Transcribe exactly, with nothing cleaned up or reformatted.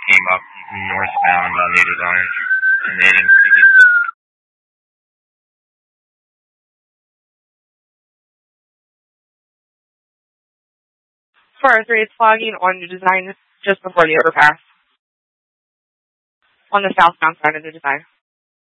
came up northbound on New Design, and they didn't see it. For R three, it's flagging on New Design just before the overpass. On the southbound side of New Design.